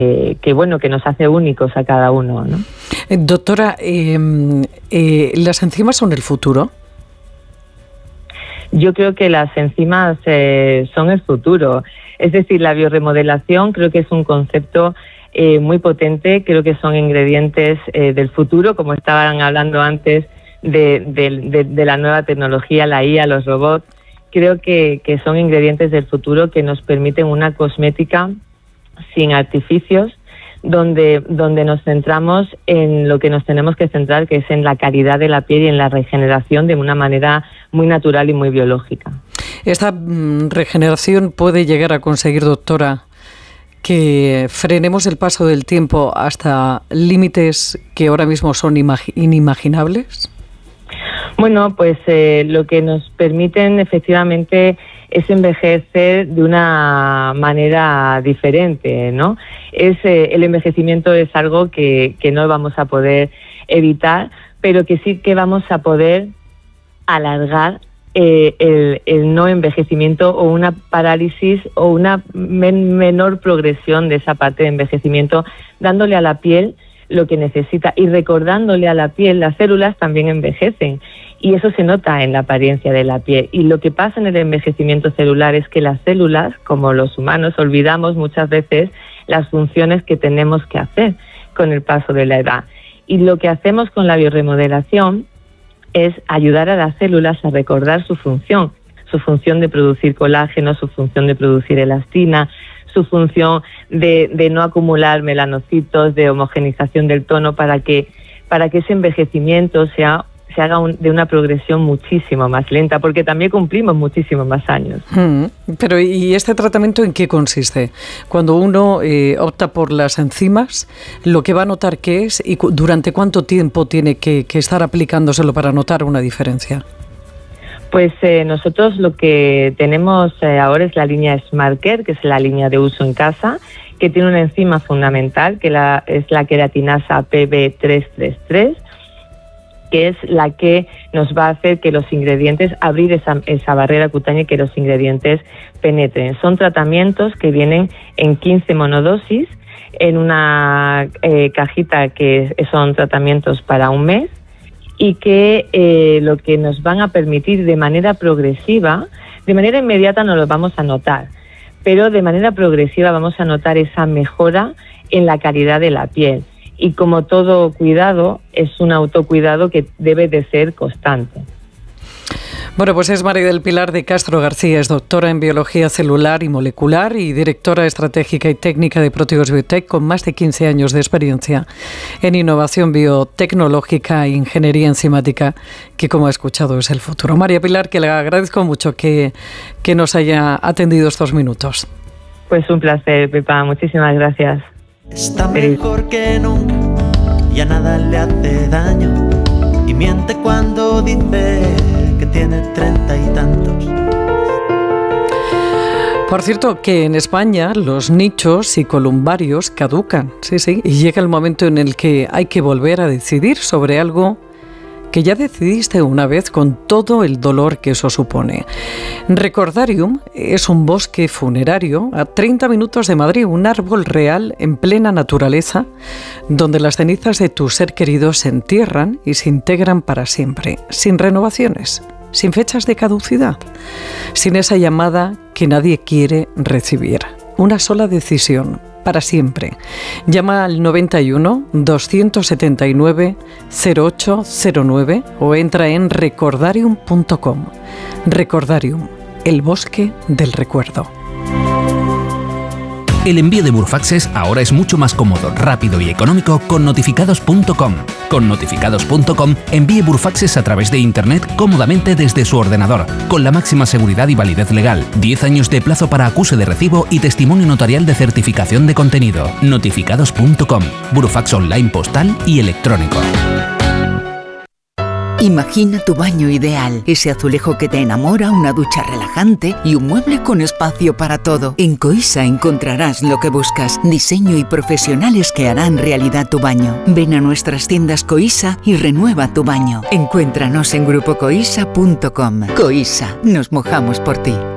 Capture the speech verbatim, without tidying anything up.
eh, que bueno, que nos hace únicos a cada uno, ¿no? Eh, doctora, eh, eh, ¿las enzimas son el futuro? Yo creo que las enzimas eh, son el futuro. Es decir, la biorremodelación creo que es un concepto eh, muy potente. Creo que son ingredientes eh, del futuro, como estaban hablando antes de, de, de, de la nueva tecnología, la I A, los robots. Creo que, que son ingredientes del futuro que nos permiten una cosmética sin artificios, donde, donde nos centramos en lo que nos tenemos que centrar, que es en la calidad de la piel y en la regeneración de una manera muy natural y muy biológica. ¿Esta mm, regeneración puede llegar a conseguir, doctora, que frenemos el paso del tiempo hasta límites que ahora mismo son imagi- inimaginables? Bueno, pues eh, lo que nos permiten efectivamente es envejecer de una manera diferente, ¿no? Es, eh, el envejecimiento es algo que, que no vamos a poder evitar, pero que sí que vamos a poder alargar eh, el, el no envejecimiento o una parálisis o una men- menor progresión de esa parte de envejecimiento, dándole a la piel lo que necesita y recordándole a la piel. Las células también envejecen y eso se nota en la apariencia de la piel. Y lo que pasa en el envejecimiento celular es que las células, como los humanos, olvidamos muchas veces las funciones que tenemos que hacer con el paso de la edad. Y lo que hacemos con la biorremodelación es ayudar a las células a recordar su función, su función de producir colágeno, su función de producir elastina, su función de, de no acumular melanocitos, de homogenización del tono, para que, para que ese envejecimiento sea, se haga un, de una progresión muchísimo más lenta, porque también cumplimos muchísimos más años. Hmm, pero ¿y este tratamiento en qué consiste? Cuando uno eh, opta por las enzimas, lo que va a notar qué es y cu- durante cuánto tiempo tiene que, que estar aplicándoselo para notar una diferencia. Pues eh, nosotros lo que tenemos eh, ahora es la línea SmartCare, que es la línea de uso en casa, que tiene una enzima fundamental, que la, es la queratinasa P B trescientos treinta y tres, que es la que nos va a hacer que los ingredientes, abrir esa, esa barrera cutánea y que los ingredientes penetren. Son tratamientos que vienen en quince monodosis, en una eh, cajita que son tratamientos para un mes, y que eh, lo que nos van a permitir de manera progresiva, de manera inmediata no lo vamos a notar, pero de manera progresiva vamos a notar esa mejora en la calidad de la piel. Y como todo cuidado, es un autocuidado que debe de ser constante. Bueno, pues es María del Pilar de Castro García, es doctora en Biología Celular y Molecular y directora estratégica y técnica de Proteus Biotech, con más de quince años de experiencia en innovación biotecnológica e ingeniería enzimática, que, como ha escuchado, es el futuro. María Pilar, que le agradezco mucho que, que nos haya atendido estos minutos. Pues un placer, Pepa, muchísimas gracias. Está mejor que nunca, ya nada le hace daño y miente cuando dice que tiene treinta y tantos. Por cierto, que en España los nichos y columbarios caducan, sí, sí, y llega el momento en el que hay que volver a decidir sobre algo que ya decidiste una vez con todo el dolor que eso supone. Recordarium es un bosque funerario a treinta minutos de Madrid, un árbol real en plena naturaleza, donde las cenizas de tu ser querido se entierran y se integran para siempre, sin renovaciones, sin fechas de caducidad, sin esa llamada que nadie quiere recibir. Una sola decisión, para siempre. Llama al noventa y uno, doscientos setenta y nueve, cero ocho cero nueve o entra en recordarium punto com. Recordarium, el bosque del recuerdo. El envío de Burfaxes ahora es mucho más cómodo, rápido y económico con notificados punto com. Con notificados punto com envíe Burfaxes a través de Internet cómodamente desde su ordenador, con la máxima seguridad y validez legal, diez años de plazo para acuse de recibo y testimonio notarial de certificación de contenido. notificados punto com, Burfax online postal y electrónico. Imagina tu baño ideal, ese azulejo que te enamora, una ducha relajante y un mueble con espacio para todo. En Coisa encontrarás lo que buscas, diseño y profesionales que harán realidad tu baño. Ven a nuestras tiendas Coisa y renueva tu baño. Encuéntranos en grupo coisa punto com. Coisa, nos mojamos por ti.